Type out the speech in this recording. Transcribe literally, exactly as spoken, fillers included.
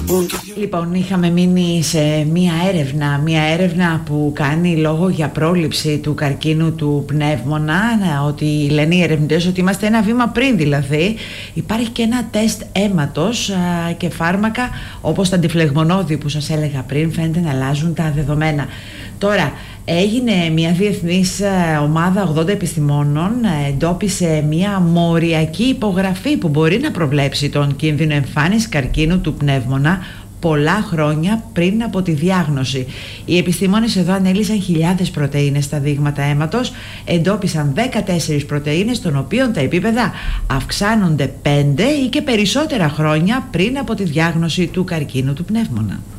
Λοιπόν, είχαμε μείνει σε μία έρευνα, μία έρευνα που κάνει λόγο για πρόληψη του καρκίνου του πνεύμονα, ότι λένε οι ερευνητές ότι είμαστε ένα βήμα πριν, δηλαδή υπάρχει και ένα τεστ αίματος και φάρμακα όπως τα αντιφλεγμονώδη που σας έλεγα πριν, φαίνεται να αλλάζουν τα δεδομένα. Τώρα, έγινε μια διεθνής ομάδα ογδόντα επιστημόνων, εντόπισε μια μοριακή υπογραφή που μπορεί να προβλέψει τον κίνδυνο εμφάνισης καρκίνου του πνεύμονα πολλά χρόνια πριν από τη διάγνωση. Οι επιστήμονες εδώ ανέλυσαν χιλιάδες πρωτεΐνες στα δείγματα αίματος, εντόπισαν δεκατέσσερις πρωτεΐνες των οποίων τα επίπεδα αυξάνονται πέντε ή και περισσότερα χρόνια πριν από τη διάγνωση του καρκίνου του πνεύμονα.